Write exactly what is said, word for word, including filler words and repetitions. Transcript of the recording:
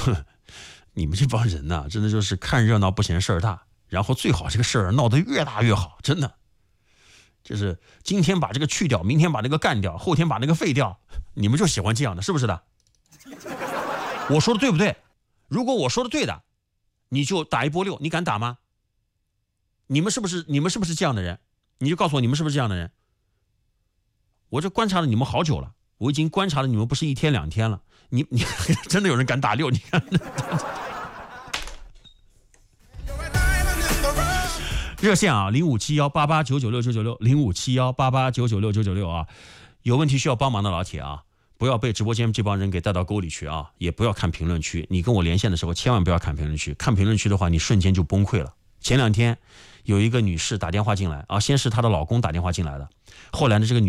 你们这帮人呐、啊，真的就是看热闹不嫌事儿大，然后最好这个事儿闹得越大越好，真的。就是今天把这个去掉，明天把那个干掉，后天把那个废掉，你们就喜欢这样的，是不是的？我说的对不对？如果我说的对的，你就打一波六，你敢打吗？你们是不是你们是不是这样的人？你就告诉我你们是不是这样的人？我这观察了你们好久了，我已经观察了你们不是一天两天了。你你真的有人敢打六？你看，热线啊，零五七幺八八九九六九九六，零五七幺八八九九六九九六啊，有问题需要帮忙的老铁啊，不要被直播间这帮人给带到沟里去啊，也不要看评论区。你跟我连线的时候，千万不要看评论区，看评论区的话，你瞬间就崩溃了。前两天有一个女士打电话进来啊，先是她的老公打电话进来的，后来呢，这个女